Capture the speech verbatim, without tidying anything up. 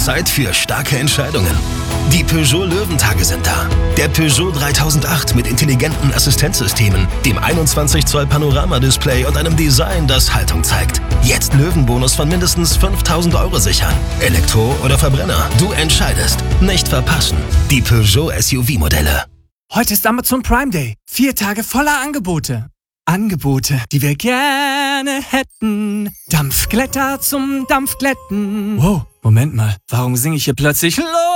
Zeit für starke Entscheidungen. Die Peugeot Löwentage sind da. Der Peugeot dreitausendacht mit intelligenten Assistenzsystemen, dem einundzwanzig Zoll Panoramadisplay und einem Design, das Haltung zeigt. Jetzt Löwenbonus von mindestens fünftausend Euro sichern. Elektro oder Verbrenner, du entscheidest. Nicht verpassen. Die Peugeot S U V-Modelle. Heute ist Amazon Prime Day. Vier Tage voller Angebote. Angebote, die wir gerne hätten. Dampfglätter zum Dampfglätten. Wow, Moment mal. Warum singe ich hier plötzlich Los?